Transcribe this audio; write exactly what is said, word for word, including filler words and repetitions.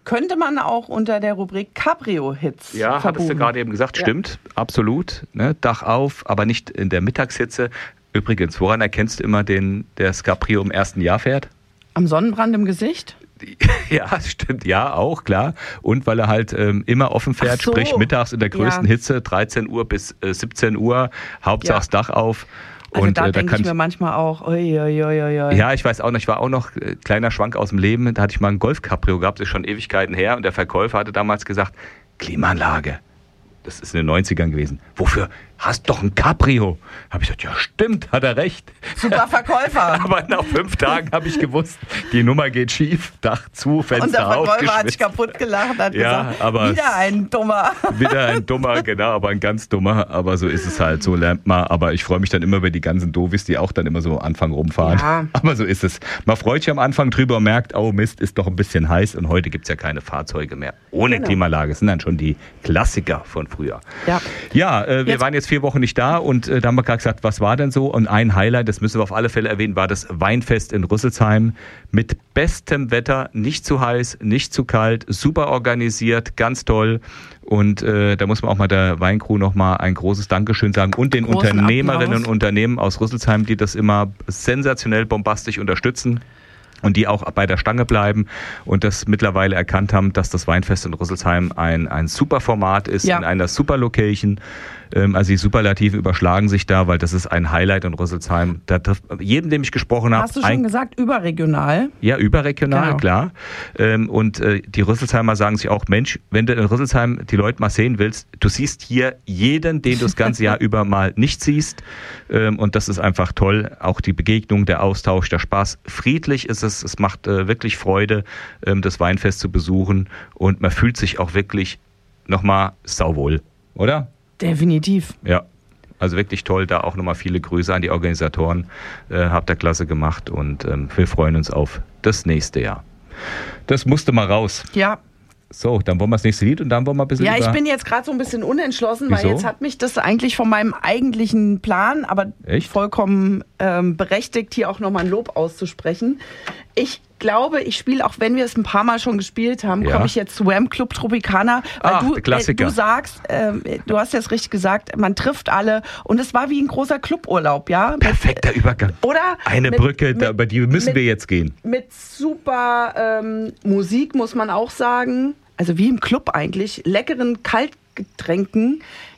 könnte man auch unter der Rubrik Cabrio-Hits Ja, verbuchen. hattest du gerade eben gesagt, Ja. stimmt, absolut. Ne? Dach auf, aber nicht in der Mittagshitze. Übrigens, woran erkennst du immer den, der das Cabrio im ersten Jahr fährt? Am Sonnenbrand im Gesicht? Ja, stimmt, ja, auch, klar. Und weil er halt ähm, immer offen fährt, Ach so. sprich mittags in der größten Ja. Hitze, dreizehn Uhr bis äh, siebzehn Uhr, Hauptsache Ja. das Dach auf. Also und da äh, da denke kann ich mir manchmal auch, ui, ui, ui, ui. Ja, ich weiß auch noch, ich war auch noch, äh, kleiner Schwank aus dem Leben, da hatte ich mal ein Golf-Cabrio gehabt, das ist schon Ewigkeiten her, und der Verkäufer hatte damals gesagt, Klimaanlage. Das ist in den neunzigern gewesen. Wofür? Hast doch ein Cabrio. Habe ich gesagt, ja stimmt, hat er recht. Super Verkäufer. Aber nach fünf Tagen habe ich gewusst, die Nummer geht schief, Dach zu, Fenster Und der Verkäufer hat sich aufgeschwitzt. kaputt gelacht und hat Ja, gesagt, aber wieder ein Dummer. Wieder ein dummer, genau, aber ein ganz dummer. Aber so ist es halt, so lernt man. Aber ich freue mich dann immer über die ganzen Dovis, die auch dann immer so am Anfang rumfahren. Ja. Aber so ist es. Man freut sich am Anfang drüber und merkt, oh Mist, ist doch ein bisschen heiß. Und heute gibt es ja keine Fahrzeuge mehr ohne Genau. Klimaanlage. Das sind dann schon die Klassiker von früher. Ja. Ja, äh, wir Jetzt- waren jetzt vier Wochen nicht da und äh, da haben wir gerade gesagt, was war denn so? Und ein Highlight, das müssen wir auf alle Fälle erwähnen, war das Weinfest in Rüsselsheim mit bestem Wetter, nicht zu heiß, nicht zu kalt, super organisiert, ganz toll. Und äh, da muss man auch mal der Weincrew nochmal ein großes Dankeschön sagen und den Großen Unternehmerinnen Applaus. und Unternehmen aus Rüsselsheim, die das immer sensationell bombastisch unterstützen. Und die auch bei der Stange bleiben und das mittlerweile erkannt haben, dass das Weinfest in Rüsselsheim ein, ein super Format ist, Ja. in einer super Location. Ähm, also die Superlativen überschlagen sich da, weil das ist ein Highlight in Rüsselsheim. Da trifft jedem, dem ich gesprochen habe, Hast du schon gesagt, überregional? ja, überregional, Genau. klar. Ähm, und äh, die Rüsselsheimer sagen sich auch, Mensch, wenn du in Rüsselsheim die Leute mal sehen willst, du siehst hier jeden, den du das ganze Jahr über mal nicht siehst. Ähm, und das ist einfach toll. Auch die Begegnung, der Austausch, der Spaß. Friedlich ist es, es macht äh, wirklich Freude, ähm, das Weinfest zu besuchen. Und man fühlt sich auch wirklich nochmal sauwohl, oder? Definitiv. Ja. Also wirklich toll, da auch nochmal viele Grüße an die Organisatoren, äh, habt ihr klasse gemacht und ähm, wir freuen uns auf das nächste Jahr. Das musste mal raus. Ja. So, dann wollen wir das nächste Lied und dann wollen wir ein bisschen Ja, über... ich bin jetzt gerade so ein bisschen unentschlossen, Wieso? weil jetzt hat mich das eigentlich von meinem eigentlichen Plan, aber Echt? vollkommen ähm, berechtigt, hier auch nochmal ein Lob auszusprechen. Ich glaube, ich spiele, auch wenn wir es ein paar Mal schon gespielt haben, Ja. komme ich jetzt zu Wham Club Tropicana, weil Ach, du, der Klassiker. äh, du sagst, ähm, du hast jetzt richtig gesagt, man trifft alle und es war wie ein großer Cluburlaub, ja? Mit, Perfekter Übergang. Oder? Eine mit- Brücke, da, mit- über die müssen mit- wir jetzt gehen. Mit super ähm, Musik, muss man auch sagen. Also wie im Club eigentlich. Leckeren Kaltgetränken.